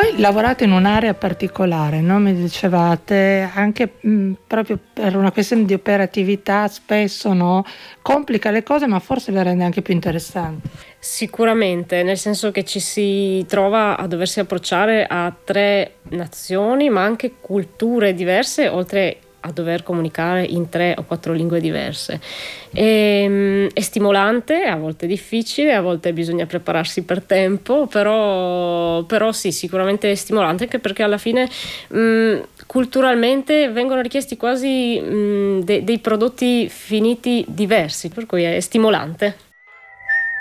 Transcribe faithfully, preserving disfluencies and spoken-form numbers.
Voi lavorate in un'area particolare, no? Mi dicevate, anche mh, proprio per una questione di operatività spesso, no? Complica le cose, ma forse le rende anche più interessanti. Sicuramente, nel senso che ci si trova a doversi approcciare a tre nazioni, ma anche culture diverse, oltre a dover comunicare in tre o quattro lingue diverse. E, è stimolante, a volte difficile, a volte bisogna prepararsi per tempo, però, però sì, sicuramente è stimolante, anche perché alla fine mh, culturalmente vengono richiesti quasi mh, de- dei prodotti finiti diversi, per cui è stimolante.